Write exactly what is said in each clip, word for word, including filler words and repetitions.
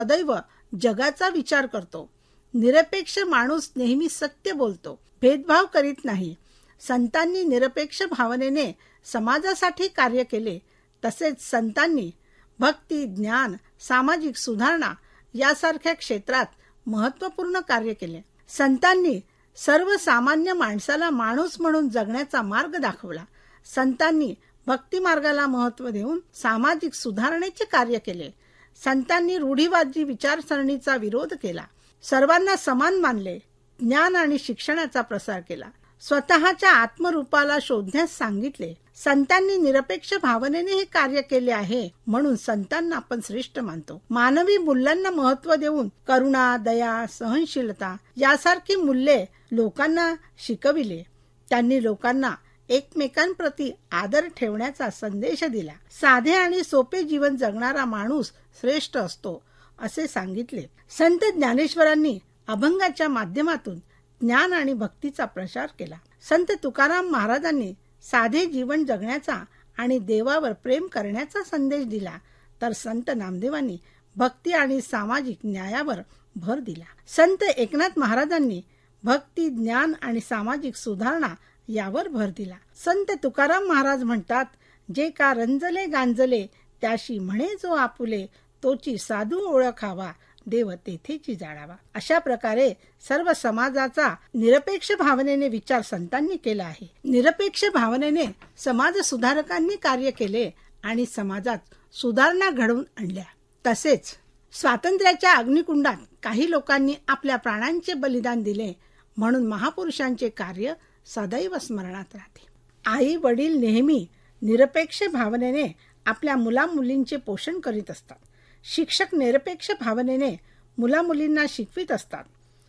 सदैव जगाचा विचार करतो. निरपेक्ष माणूस नेहमी सत्य बोलतो, भेदभाव करीत नाही. संतांनी निरपेक्ष भावनेने समाजासाठी कार्य केले. तसेच संतांनी भक्ती, ज्ञान, सामाजिक सुधारणा यासारख्या क्षेत्रात महत्त्वपूर्ण कार्य केले. संतांनी सर्वसामान्य माणसाला माणूस म्हणून जगण्याचा मार्ग दाखवला. संतांनी भक्ती मार्गाला महत्त्व देऊन सामाजिक सुधारणेचे कार्य केले. संतांनी रूढीवादी विचारसरणीचा विरोध केला. सर्वांना समान मानले. ज्ञान आणि शिक्षणाचा प्रसार केला. स्वतःच्या आत्मरूपाला शोधण्यास सांगितले. संतांनी निरपेक्ष भावनेने हे कार्य केले आहे, म्हणून संतांना आपण श्रेष्ठ मानतो. मानवी मूल्यांना महत्त्व देऊन करुणा, दया, सहनशीलता यासारखी मूल्ये लोकांना शिकविले. त्यांनी लोकांना एकमेकांप्रती आदर ठेवण्याचा संदेश दिला. साधे आणि सोपे जीवन जगणारा माणूस श्रेष्ठ असतो असे सांगितले. संत ज्ञानेश्वरांनी अभंगाच्या माध्यमातून ज्ञान आणि भक्तीचा प्रसार केला. संत तुकाराम महाराजांनी साधे जीवन जगण्याचा आणि देवावर प्रेम करण्याचा संदेश दिला. तर संत नामदेवांनी भक्ती आणि सामाजिक न्यायावर भर दिला. संत एकनाथ महाराजांनी भक्ती, ज्ञान आणि सामाजिक सुधारणा यावर भर दिला. संत तुकाराम महाराज म्हणतात, जे का रंजले गांजले त्याशी म्हणे जो आपुले, तोची साधू ओळखावा देव तेथेची जाणावा. अशा प्रकारे सर्व समाजाचा निरपेक्ष भावनेने विचार संतांनी केला आहे. निरपेक्ष भावनेने समाज सुधारकांनी कार्य केले आणि समाजात सुधारणा घडवून आणल्या. तसेच स्वातंत्र्याच्या अग्निकुंडात काही लोकांनी आपल्या प्राणांचे बलिदान दिले, म्हणून महापुरुषांचे कार्य सदैव स्मरणात राहते. आई वडील नेहमी निरपेक्ष भावनेने आपल्या मुलामुलींचे पोषण करीत असतात. शिक्षक निरपेक्ष भावनेने मुलामुलींना शिकवित असतात.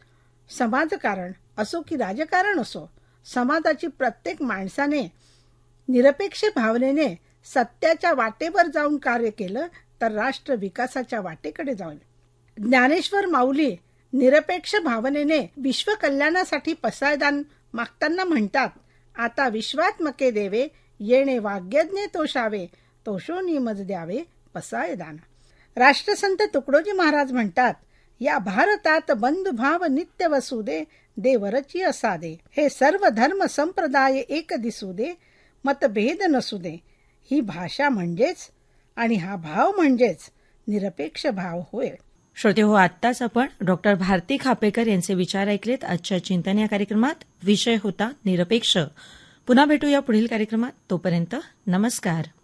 समाजकारण असो की राजकारण असो, समाजाची प्रत्येक माणसाने निरपेक्ष भावनेने सत्याच्या वाटेवर जाऊन कार्य केलं तर राष्ट्र विकासाच्या वाटेकडे जाईल. ज्ञानेश्वर माऊली निरपेक्ष भावनेने विश्व कल्याणासाठी पसायदान मागताना म्हणतात, आता विश्वात्मके देवे येणे वाग्यज्ञे तोषावे, तोषोनी मज द्यावे पसायदान. राष्ट्रसंत तुकडोजी महाराज म्हणतात, या भारतात बंधुभाव नित्य वसू दे, देवरची असा दे. हे सर्व धर्म संप्रदाय एक दिसू दे, मतभेद नसू दे. ही भाषा म्हणजेच आणि हा भाव म्हणजेच निरपेक्ष भाव होय. श्रोते हो, आत्ताच आपण डॉक्टर भारती खापेकर यांचे विचार ऐकलेत. आजच्या चिंतन या कार्यक्रमात विषय होता निरपेक्ष. पुन्हा भेटूया पुढील कार्यक्रमात. तोपर्यंत नमस्कार.